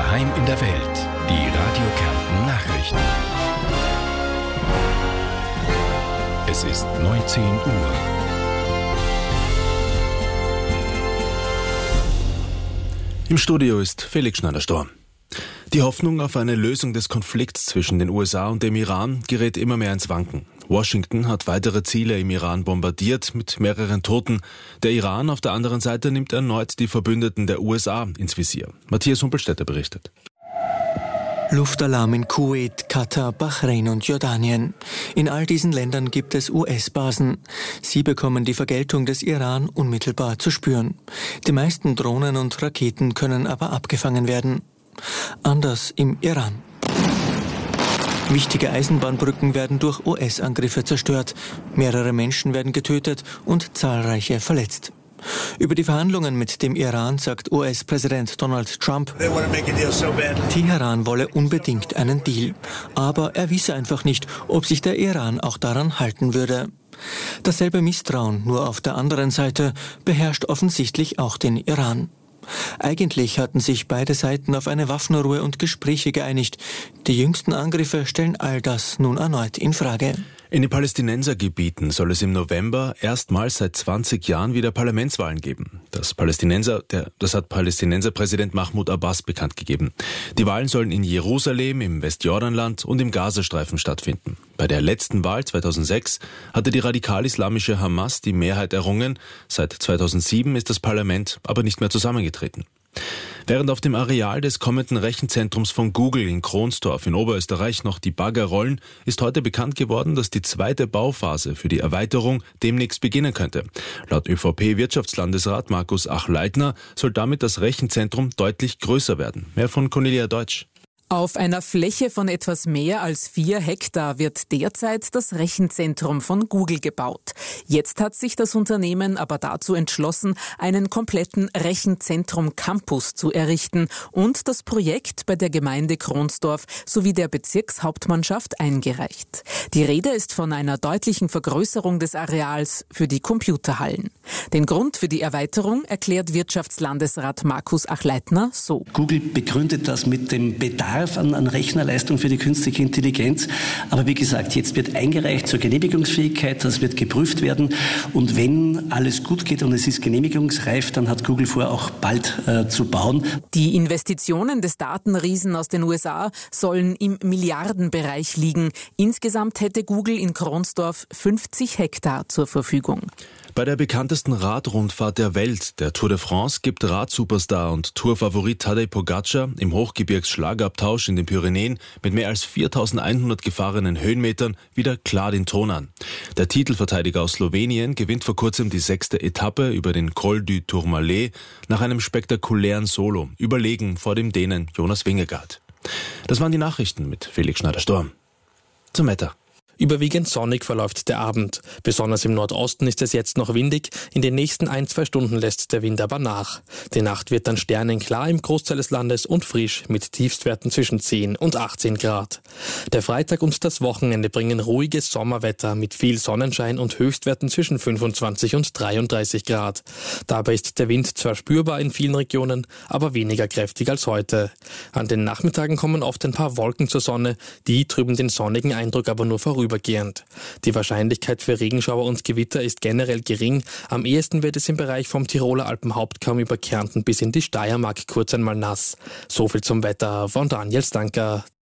Daheim in der Welt. Die Radio Kärnten Nachrichten. Es ist 19 Uhr. Im Studio ist Felix Schneider-Storm. Die Hoffnung auf eine Lösung des Konflikts zwischen den USA und dem Iran gerät immer mehr ins Wanken. Washington hat weitere Ziele im Iran bombardiert mit mehreren Toten. Der Iran auf der anderen Seite nimmt erneut die Verbündeten der USA ins Visier. Matthias Humpelstädter berichtet. Luftalarm in Kuwait, Katar, Bahrain und Jordanien. In all diesen Ländern gibt es US-Basen. Sie bekommen die Vergeltung des Iran unmittelbar zu spüren. Die meisten Drohnen und Raketen können aber abgefangen werden. Anders im Iran. Wichtige Eisenbahnbrücken werden durch US-Angriffe zerstört. Mehrere Menschen werden getötet und zahlreiche verletzt. Über die Verhandlungen mit dem Iran sagt US-Präsident Donald Trump, Teheran wolle unbedingt einen Deal. Aber er wisse einfach nicht, ob sich der Iran auch daran halten würde. Dasselbe Misstrauen, nur auf der anderen Seite, beherrscht offensichtlich auch den Iran. Eigentlich hatten sich beide Seiten auf eine Waffenruhe und Gespräche geeinigt. Die jüngsten Angriffe stellen all das nun erneut in Frage. In den Palästinensergebieten soll es im November erstmals seit 20 Jahren wieder Parlamentswahlen geben. Das hat Palästinenserpräsident Mahmoud Abbas bekannt gegeben. Die Wahlen sollen in Jerusalem, im Westjordanland und im Gazastreifen stattfinden. Bei der letzten Wahl 2006 hatte die radikal-islamische Hamas die Mehrheit errungen. Seit 2007 ist das Parlament aber nicht mehr zusammengetreten. Während auf dem Areal des kommenden Rechenzentrums von Google in Kronstorf in Oberösterreich noch die Bagger rollen, ist heute bekannt geworden, dass die zweite Bauphase für die Erweiterung demnächst beginnen könnte. Laut ÖVP-Wirtschaftslandesrat Markus Achleitner soll damit das Rechenzentrum deutlich größer werden. Mehr von Cornelia Deutsch. Auf einer Fläche von etwas mehr als 4 Hektar wird derzeit das Rechenzentrum von Google gebaut. Jetzt hat sich das Unternehmen aber dazu entschlossen, einen kompletten Rechenzentrum-Campus zu errichten und das Projekt bei der Gemeinde Kronstorf sowie der Bezirkshauptmannschaft eingereicht. Die Rede ist von einer deutlichen Vergrößerung des Areals für die Computerhallen. Den Grund für die Erweiterung erklärt Wirtschaftslandesrat Markus Achleitner so. Google begründet das mit dem Bedarf an Rechnerleistung für die künstliche Intelligenz. Aber wie gesagt, jetzt wird eingereicht zur Genehmigungsfähigkeit, das wird geprüft werden. Und wenn alles gut geht und es ist genehmigungsreif, dann hat Google vor, auch bald zu bauen. Die Investitionen des Datenriesen aus den USA sollen im Milliardenbereich liegen. Insgesamt hätte Google in Kronstorf 50 Hektar zur Verfügung. Bei der bekanntesten Radrundfahrt der Welt, der Tour de France, gibt Radsuperstar und Tourfavorit Tadej Pogacar im Hochgebirgsschlagabtausch in den Pyrenäen mit mehr als 4.100 gefahrenen Höhenmetern wieder klar den Ton an. Der Titelverteidiger aus Slowenien gewinnt vor kurzem die 6. Etappe über den Col du Tourmalet nach einem spektakulären Solo, überlegen vor dem Dänen Jonas Vingegaard. Das waren die Nachrichten mit Felix Schneider-Storm. Zum Wetter. Überwiegend sonnig verläuft der Abend. Besonders im Nordosten ist es jetzt noch windig. In den nächsten 1-2 Stunden lässt der Wind aber nach. Die Nacht wird dann sternenklar im Großteil des Landes und frisch mit Tiefstwerten zwischen 10 und 18 Grad. Der Freitag und das Wochenende bringen ruhiges Sommerwetter mit viel Sonnenschein und Höchstwerten zwischen 25 und 33 Grad. Dabei ist der Wind zwar spürbar in vielen Regionen, aber weniger kräftig als heute. An den Nachmittagen kommen oft ein paar Wolken zur Sonne. Die trüben den sonnigen Eindruck aber nur vorübergehend. Die Wahrscheinlichkeit für Regenschauer und Gewitter ist generell gering. Am ehesten wird es im Bereich vom Tiroler Alpenhauptkamm über Kärnten bis in die Steiermark kurz einmal nass. So viel zum Wetter von Daniel Stanker.